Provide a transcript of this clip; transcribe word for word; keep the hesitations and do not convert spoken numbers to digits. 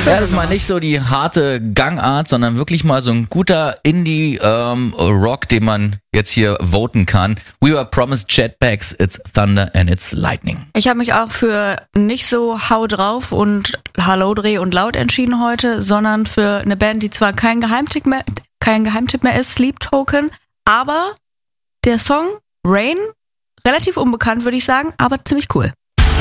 Ja, das ist mal nicht so die harte Gangart, sondern wirklich mal so ein guter Indie-Rock, ähm, den man jetzt hier voten kann. We were promised jetpacks, it's thunder and it's lightning. Ich habe mich auch für nicht so Hau drauf und Hallo Dreh und laut entschieden heute, sondern für eine Band, die zwar kein Geheimtipp mehr, kein Geheimtipp mehr ist, Sleep Token, aber der Song Rain, relativ unbekannt würde ich sagen, aber ziemlich cool.